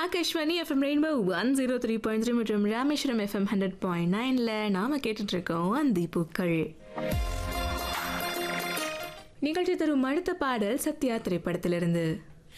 Akashvani FM rainbow 103.3 மற்றும் Rameswaram FM 100.9ல நாம கேட்டுட்டு இருக்கோம் அந்தி பூக்கள். நிகழ்ச்சி தரும் அடுத்த பாடல் சத்யா திரைப்படத்திலிருந்து.